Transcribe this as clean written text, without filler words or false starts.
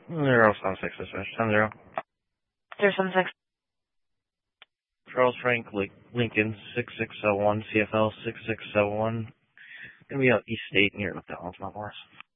076 dispatch, 10-0. 076. Charles Frank Lincoln, 6601, CFL 6671. Gonna be out East State near McDonald's, Mount Morris.